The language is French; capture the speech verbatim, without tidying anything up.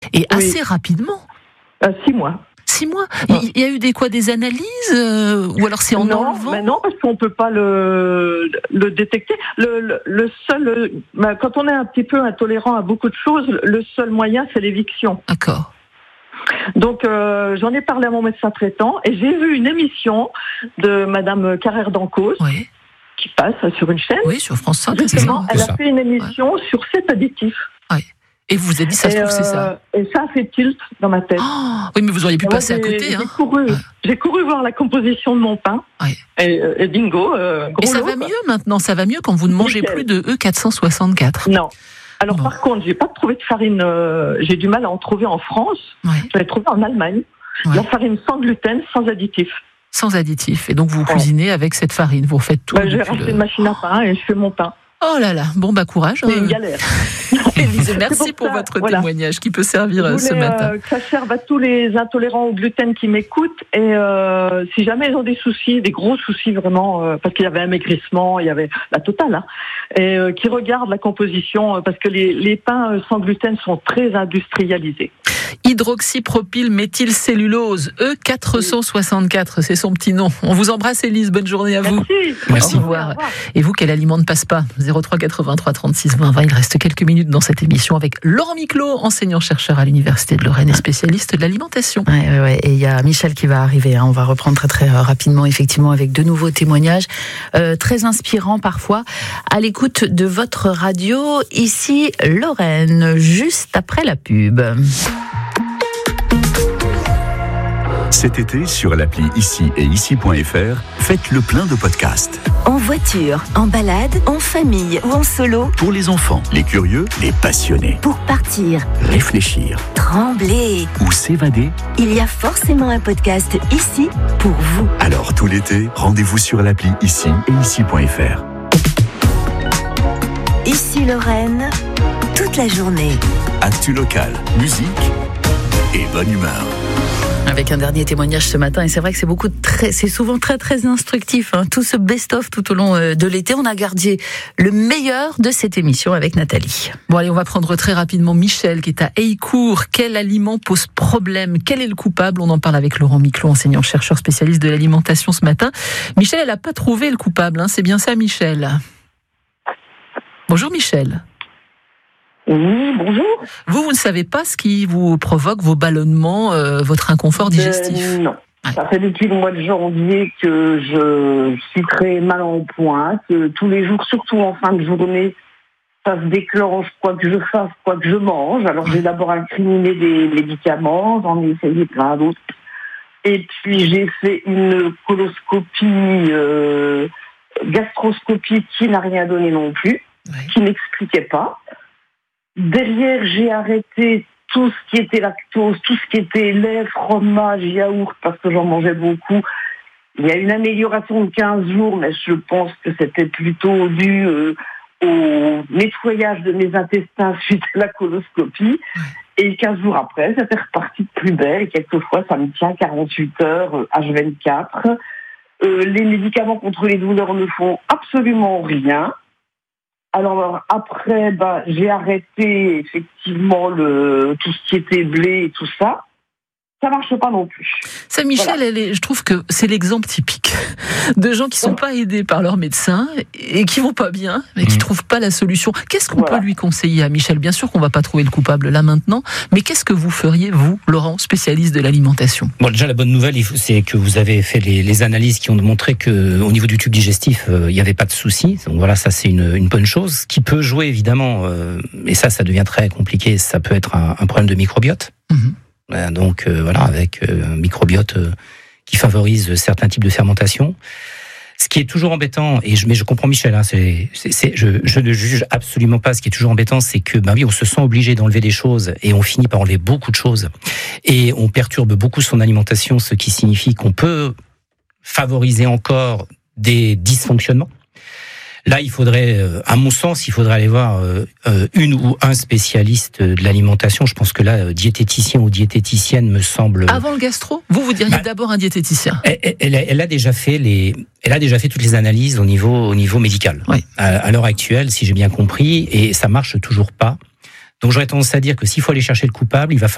Et assez oui. rapidement. Euh, six mois. Six mois. Il y a eu des quoi, des analyses euh, ou alors c'est en non, enlevant mais non, parce qu'on peut pas le le détecter. Le, le, le seul, bah, quand on est un petit peu intolérant à beaucoup de choses, le seul moyen c'est l'éviction. D'accord. Donc euh, j'en ai parlé à mon médecin traitant et j'ai vu une émission de Madame Carrère d'Encausse oui. qui passe sur une chaîne. Oui, sur France cinq. Justement, c'est elle ça. a fait une émission ouais. sur cet additif. Oui. Et vous vous avez dit, ça se trouve, euh, c'est ça. Et ça a fait tilt dans ma tête. Oh, oui, mais vous auriez pu moi, passer à côté. J'ai, hein. couru, ouais. j'ai couru voir la composition de mon pain. Ouais. Et, et bingo, euh, gros Et ça lot, va quoi. mieux maintenant, ça va mieux quand vous ne mangez Nickel. plus de E quatre cent soixante-quatre. Non. Alors bon. par contre, j'ai pas trouvé de farine, euh, j'ai du mal à en trouver en France. Ouais. Je l'ai trouvé en Allemagne. Ouais. La farine sans gluten, sans additifs. Sans additifs. Et donc vous ouais. cuisinez avec cette farine, vous faites tout. Bah, j'ai racheté le... une machine à pain et je fais mon pain. Oh là là, bon bah courage. C'est hein. une galère. Élise, merci pour, pour ça, votre voilà. témoignage qui peut servir je voulais, ce matin. Euh, que ça serve à tous les intolérants au gluten qui m'écoutent et euh, si jamais ils ont des soucis, des gros soucis vraiment, euh, parce qu'il y avait un maigrissement, il y avait la totale, hein, et euh, qui regardent la composition euh, parce que les, les pains euh, sans gluten sont très industrialisés. Hydroxypropylméthylcellulose, E quatre cent soixante-quatre, c'est son petit nom. On vous embrasse Élise, bonne journée à vous. Merci. Merci. Au revoir. Et vous, quel aliment ne passe pas ? zéro trois quatre-vingt-trois trente-six vingt vingt, il reste quelques minutes dans cette émission avec Laurent Miclot, enseignant-chercheur à l'Université de Lorraine et spécialiste de l'alimentation. Ouais, ouais, ouais. Et il y a Michel qui va arriver, hein. On va reprendre très très rapidement, effectivement, avec de nouveaux témoignages, euh, très inspirants parfois, à l'écoute de votre radio, ici Lorraine, juste après la pub. Cet été, sur l'appli Ici et Ici point F R, faites le plein de podcasts. En voiture, en balade, en famille ou en solo. Pour les enfants, les curieux, les passionnés. Pour partir, réfléchir, trembler ou s'évader. Il y a forcément un podcast ici pour vous. Alors tout l'été, rendez-vous sur l'appli Ici et Ici point F R. Ici Lorraine, toute la journée. Actu locale, musique et bonne humeur. Avec un dernier témoignage ce matin, et c'est vrai que c'est beaucoup de très, c'est souvent très très instructif, hein. Tout ce best-of tout au long de l'été, on a gardé le meilleur de cette émission avec Nathalie. Bon allez, on va prendre très rapidement Michel qui est à Heillecourt. Quel aliment pose problème ? Quel est le coupable ? On en parle avec Laurent Miclot, enseignant-chercheur spécialiste de l'alimentation ce matin. Michel, elle n'a pas trouvé le coupable, hein. C'est bien ça, Michel ? Bonjour Michel. Oui, bonjour. Vous, vous ne savez pas ce qui vous provoque vos ballonnements, euh, votre inconfort digestif ? euh, Non. Ouais. Ça fait depuis le mois de janvier que je suis très mal en point, que tous les jours, surtout en fin de journée, ça se déclenche, quoi que je fasse, quoi que je mange. Alors j'ai d'abord incriminé des médicaments, j'en ai essayé plein d'autres. Et puis j'ai fait une coloscopie, euh, gastroscopie qui n'a rien donné non plus, ouais. Qui n'expliquait pas. Derrière, j'ai arrêté tout ce qui était lactose, tout ce qui était lait, fromage, yaourt, parce que j'en mangeais beaucoup. Il y a une amélioration de quinze jours, mais je pense que c'était plutôt dû euh, au nettoyage de mes intestins suite à la coloscopie. Et quinze jours après, c'était reparti de plus belle. Et quelquefois, ça me tient quarante-huit heures, H vingt-quatre. Euh, les médicaments contre les douleurs ne font absolument rien. Alors après, bah, j'ai arrêté effectivement le tout ce qui était blé et tout ça. Ça marche pas non plus. Ça, Michel, voilà. Elle est, je trouve que c'est l'exemple typique de gens qui sont pas aidés par leur médecin et qui vont pas bien, mais qui mmh. trouvent pas la solution. Qu'est-ce qu'on voilà. peut lui conseiller à Michel ? Bien sûr qu'on va pas trouver le coupable là maintenant, mais qu'est-ce que vous feriez, vous, Laurent, spécialiste de l'alimentation ? Bon, déjà, la bonne nouvelle, c'est que vous avez fait les, les analyses qui ont montré que, au niveau du tube digestif, il euh, n'y avait pas de souci. Donc voilà, ça c'est une, une bonne chose. Ce qui peut jouer, évidemment, euh, et ça, ça devient très compliqué, ça peut être un, un problème de microbiote. Mmh. Donc euh, voilà, avec euh, un microbiote euh, qui favorise certains types de fermentation. Ce qui est toujours embêtant, et je, mais je comprends Michel, hein, c'est, c'est, c'est, je, je ne juge absolument pas. Ce qui est toujours embêtant, c'est que bah oui, on se sent obligé d'enlever des choses et on finit par enlever beaucoup de choses et on perturbe beaucoup son alimentation, ce qui signifie qu'on peut favoriser encore des dysfonctionnements. Là, il faudrait, à mon sens, il faudrait aller voir une ou un spécialiste de l'alimentation. Je pense que là, diététicien ou diététicienne me semble. Avant le gastro, vous vous diriez bah, d'abord un diététicien. Elle, elle, elle a déjà fait les, elle a déjà fait toutes les analyses au niveau, au niveau médical. Oui. À, à l'heure actuelle, si j'ai bien compris, et ça marche toujours pas. Donc, j'aurais tendance à dire que s'il faut aller chercher le coupable, il va falloir